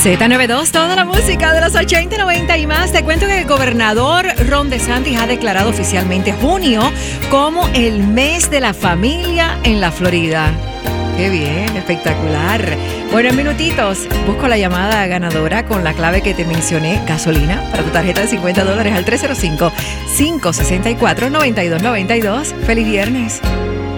Z92, toda la música de los 80, 90 y más. Te cuento que el gobernador Ron DeSantis ha declarado oficialmente junio como el mes de la familia en la Florida. ¡Qué bien! Espectacular. Bueno, en minutitos busco la llamada ganadora con la clave que te mencioné, gasolina, para tu tarjeta de $50 al 305-564-9292. ¡Feliz viernes!